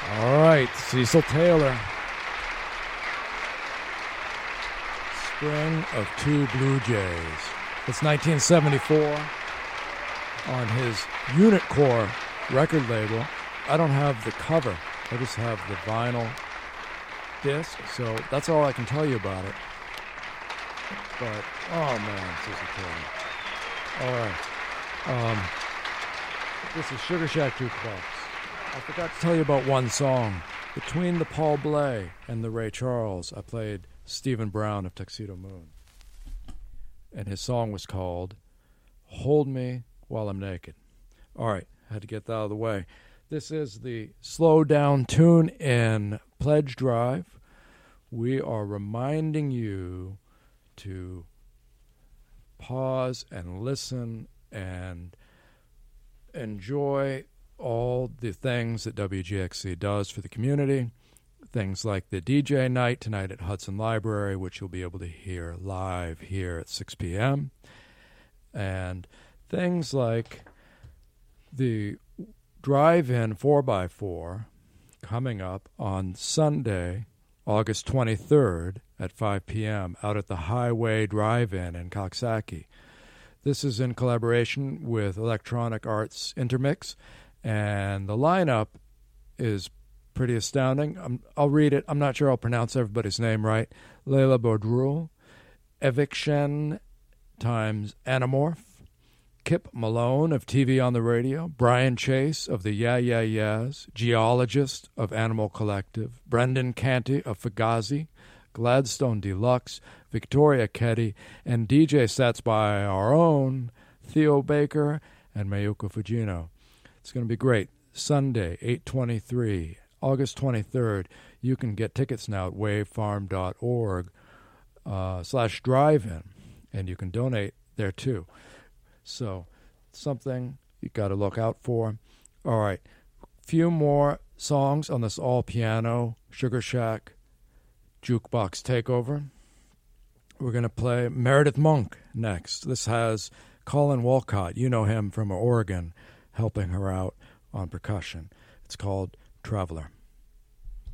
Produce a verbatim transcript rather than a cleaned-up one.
All right, Cecil Taylor. Spring of Two Blue Jays. It's nineteen seventy-four on his Unit Core record label. I don't have the cover. I just have the vinyl disc, so that's all I can tell you about it. But, oh man, Cecil Taylor. All right. Um, this is Sugar Shack Jukebox. I forgot to tell you about one song. Between the Paul Bley and the Ray Charles, I played Stephen Brown of Tuxedo Moon. And his song was called Hold Me While I'm Naked. All right, had to get that out of the way. This is the Slow Down Tune in Pledge Drive. We are reminding you to pause and listen and enjoy all the things that W G X C does for the community. Things like the D J night tonight at Hudson Library, which you'll be able to hear live here at six p.m. And things like the drive-in four by four coming up on Sunday, August twenty-third at five p.m. out at the Highway Drive-In in Coxsackie. This is in collaboration with Electronic Arts Intermix, and the lineup is pretty astounding. I'm, I'll read it. I'm not sure I'll pronounce everybody's name right. Leila Baudrou, Eviction times Anamorph, Kip Malone of T V on the Radio, Brian Chase of the Yeah Yeah Yeahs, Geologist of Animal Collective, Brendan Canty of Fugazi, Gladstone Deluxe, Victoria Ketty, and D J sets by our own Theo Baker and Mayuko Fujino. It's going to be great. Sunday, eight twenty-three, August twenty-third. You can get tickets now at wavefarm.org uh, slash drive-in, and you can donate there too. So, something you got to look out for. All right, few more songs on this all-piano Sugar Shack Jukebox Takeover. We're going to play Meredith Monk next. This has Colin Walcott. You know him from Oregon, helping her out on percussion. It's called Traveler.